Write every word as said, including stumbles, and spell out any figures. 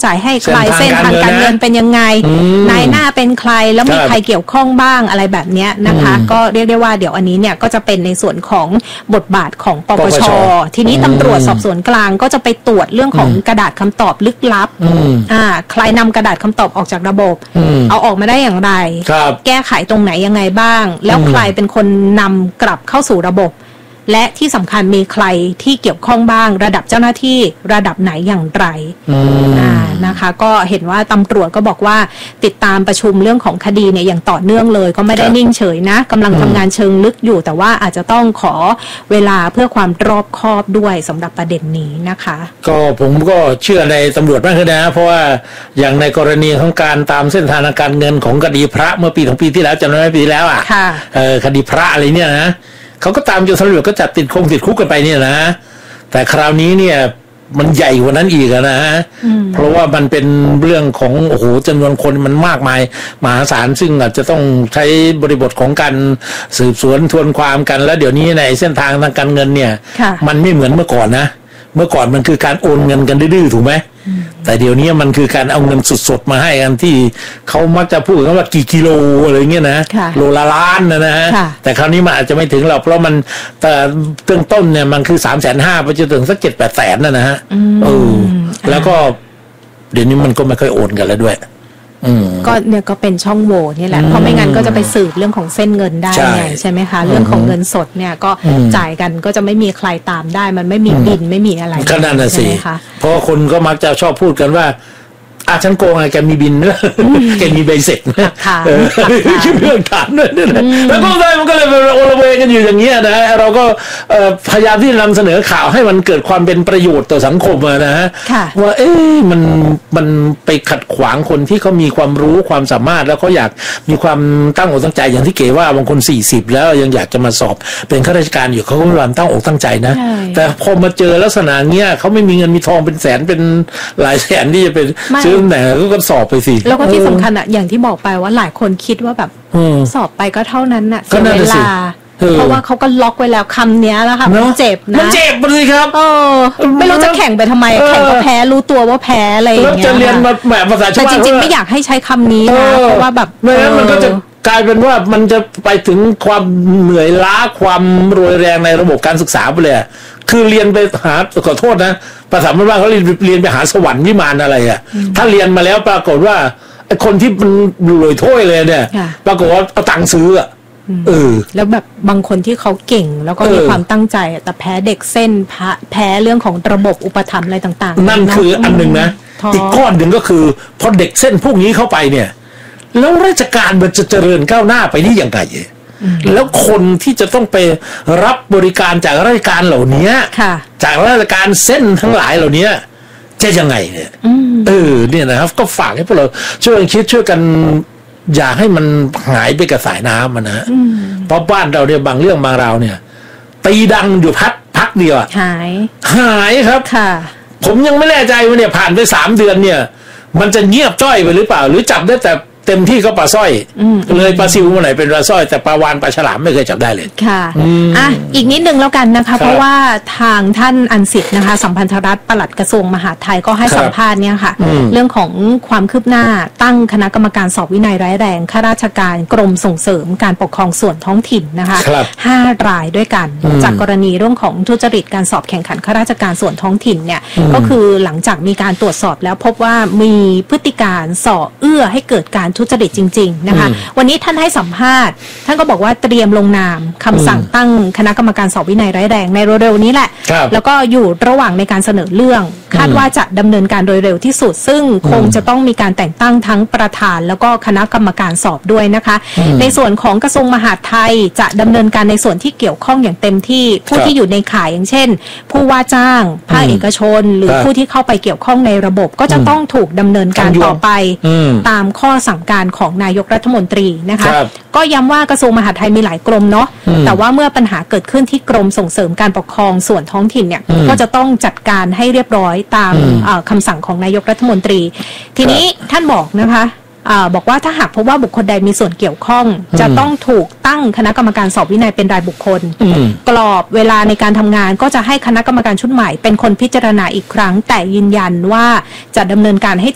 จ่ายให้ใครเส้นทางการเงินเป็นยังไงนายหน้าเป็นใครแล้วมีใครเกี่ยวข้องบ้างอะไรแบบนี้นะคะก็เรียกได้ว่าเดี๋ยวอันนี้เนี่ยก็จะเป็นในส่วนของบทบาทของปปช.ทีนี้ตำรวจสอบสวนกลางก็จะไปตรวจเรื่องของกระดาษคำตอบลึกลับอ่าใครนำกระดาษคำตอบออกจากระบบเอาออกมาได้อย่างไรแก้ไขตรงไหนยังไงบ้างแล้วใครเป็นคนนำกลับเข้าสู่ระบบและที่สำคัญมีใครที่เกี่ยวข้องบ้างระดับเจ้าหน้าที่ระดับไหนอย่างไรอ่านะคะก็เห็นว่าตำรวจก็บอกว่าติดตามประชุมเรื่องของคดีเนี่ยอย่างต่อเนื่องเลยก็ไม่ได้นิ่งเฉยนะกำลังทำงานเชิงลึกอยู่แต่ว่าอาจจะต้องขอเวลาเพื่อความรอบคอบด้วยสำหรับประเด็นนี้นะคะก็ผมก็เชื่อในตำรวจมากขึ้นนะเพราะว่าอย่างในกรณีของการตามเส้นทางการเงินของคดีพระเมื่อปีสองปีที่แล้วจำได้ไหมปีแล้วอ่ะเออคดีพระอะไรเนี่ยนะเขาก็ตามจนตำรวจก็จับติดคงติดคุกกันไปเนี่ยนะแต่คราวนี้เนี่ยมันใหญ่กว่านั้นอีกนะเพราะว่ามันเป็นเรื่องของโอ้โหจำนวนคนมันมากมายมหาศาลซึ่งอาจจะต้องใช้บริบทของการสืบสวนทวนความกันแล้วเดี๋ยวนี้ในเส้นทางทางการเงินเนี่ยมันไม่เหมือนเมื่อก่อนนะเมื่อก่อนมันคือการโอนเงินกันดื้อๆถูกไหมแต่เดี๋ยวนี้มันคือการเอาเงินสดๆมาให้กันที่เขามักจะพูดกันว่ากี่กิโลอะไรเงี้ยนะโลละล้านนะนะฮะแต่คราวนี้มันอาจจะไม่ถึงหรอกเพราะมันแต่เบื้องต้นเนี่ยมันคือสามแสนห้าไปจนถึงสักเจ็ดแปดแสนนะนะฮะเออแล้วก็เดี๋ยวนี้มันก็ไม่ค่อยโอนกันแล้วด้วยก็เนี่ยก็เป็นช่องโหว่นี่แหละเพราะไม่งั้นก็จะไปสืบเรื่องของเส้นเงินได้ไงใช่ไหมคะเรื่องของเงินสดเนี่ยก็จ่ายกันก็จะไม่มีใครตามได้มันไม่มีบินไม่มีอะไรก็นั่นน่ะสิเพราะคนก็มักจะชอบพูดกันว่าอาฉันโกงไงแกมีบินเนอะแกมีใบเสร็จนะคิดเรื่องฐานด้วยนี่แหละแล้วก็ได้มันก็เลยเป็นโอละเวกันอยู่อย่างเงี้ยนะเราก็พยายามที่นำเสนอข่าวให้มันเกิดความเป็นประโยชน์ต่อสังคมนะฮะว่าเอ๊ะมันมันไปขัดขวางคนที่เขามีความรู้ความสามารถแล้วเขาอยากมีความตั้งอกตั้งใจอย่างที่เก๋ว่าบางคนสี่สิบแล้วยังอยากจะมาสอบเป็นข้าราชการอยู่เขาก็มีความตั้งอกตั้งใจนะแต่พอมาเจอลักษณะเงี้ยเขาไม่มีเงินมีทองเป็นแสนเป็นหลายแสนที่จะเป็นซื้อแต่ก็สอบไปสิแล้วก็ที่สำคัญอะอย่างที่บอกไปว่าหลายคนคิดว่าแบบสอบไปก็เท่านั้นน่ะเสียเวลาเพราะว่าเขาก็ล็อกไว้แล้วคำนี้แล้วค่ะมันเจ็บนะมันเจ็บเลยครับเออไม่รู้จะแข่งไปทำไมแข่งก็แพ้รู้ตัวว่าแพ้อะไรอย่างเงี้ยจะเรียนแบบภาษาชาวบ้านแต่จริงๆไม่อยากให้ใช้คำนี้นะเพราะว่าแบบไม่งั้นมันก็จะกลายเป็นว่ามันจะไปถึงความเหนื่อยล้าความโรยแรงในระบบการศึกษาไปเลยคือเรียนไปหาขอโทษนะภาษาบ้านเขาเรียนเรียนไปหาสวรรค์วิมานอะไรอ่ะถ้าเรียนมาแล้วปรากฏว่าไอ้คนที่มันรวยถ้วยเลยเนี่ยปรากฏว่าเอาตังค์ซื้ออ่ะเออแล้วแบบบางคนที่เขาเก่งแล้วก็มีความตั้งใจแต่แพ้เด็กเส้นแพ้เรื่องของระบบอุปถัมภ์อะไรต่างๆนั่นคืออันหนึ่งนะอีกข้อหนึ่งก็คือพอเด็กเส้นพวกนี้เข้าไปเนี่ยแล้วราชการมันจะเจริญก้าวหน้าไปได้อย่างไรแล้วคนที่จะต้องไปรับบริการจากราชการเหล่านี้จากราชการเส้นทั้งหลายเหล่านี้จะยังไงเนี่ยเออเนี่ยนะครับก็ฝากให้พวกเราช่วยกันคิดช่วยกันอย่าให้มันหายไปกับสายน้ำมันนะเพราะบ้านเราเนี่ยบางเรื่องบางราวเนี่ยตีดังอยู่พักพักเดียวหายหายครับค่ะผมยังไม่แน่ใจว่าเนี่ยผ่านไปสามเดือนเนี่ยมันจะเงียบจ้อยไปหรือเปล่าหรือจับได้แต่เต็มที่ก็ปลาสร้อยเลยปลาซิวเมื่อไหร่เป็นปลาสร้อยแต่ปลาวานปลาฉลามไม่เคยจับได้เลยค่ะอ่ะอีกนิดนึงแล้วกันนะคะเพราะว่าทางท่านอันสิทธิ์นะคะสัมพันธรัฐปลัดกระทรวงมหาดไทยก็ให้สัมภาษณ์เนี่ยค่ะเรื่องของความคืบหน้าตั้งคณะกรรมการสอบวินัยร้ายแรงข้าราชการกรมส่งเสริมการปกครองส่วนท้องถิ่นนะคะห้ารายด้วยกันจากกรณีเรื่องของทุจริตการสอบแข่งขันข้าราชการส่วนท้องถิ่นเนี่ยก็คือหลังจากมีการตรวจสอบแล้วพบว่ามีพฤติการส่อเอื้อให้เกิดการทุจริตจริงๆนะคะวันนี้ท่านให้สัมภาษณ์ท่านก็บอกว่าเตรียมลงนามคำสั่งตั้งคณะกรรมการสอบวินัยร้ายแรงในเร็วๆนี้แหละแล้วก็อยู่ระหว่างในการเสนอเรื่องคาดว่าจะดำเนินการโดยเร็วที่สุดซึ่งคงจะต้องมีการแต่งตั้งทั้งประธานแล้วก็คณะกรรมการสอบด้วยนะคะในส่วนของกระทรวงมหาดไทยจะดำเนินการในส่วนที่เกี่ยวข้องอย่างเต็มที่ผู้ที่อยู่ในข่ายอย่างเช่นผู้ว่าจ้างภาคเอกชนหรือผู้ที่เข้าไปเกี่ยวข้องในระบบก็จะต้องถูกดำเนินการต่อไปตามข้อสั่งการของนายกรัฐมนตรีนะคะก็ย้ำว่ากระทรวงมหาดไทยมีหลายกรมเนาะแต่ว่าเมื่อปัญหาเกิดขึ้นที่กรมส่งเสริมการปกครองส่วนท้องถิ่นเนี่ยก็จะต้องจัดการให้เรียบร้อยตามคำสั่งของนายกรัฐมนตรีทีนี้ท่านบอกนะคะบอกว่าถ้าหากพบว่าบุคคลใดมีส่วนเกี่ยวข้องจะต้องถูกตั้งคณะกรรมการสอบวินัยเป็นรายบุคคลกรอบเวลาในการทำงานก็จะให้คณะกรรมการชุดใหม่เป็นคนพิจารณาอีกครั้งแต่ยืนยันว่าจะดำเนินการให้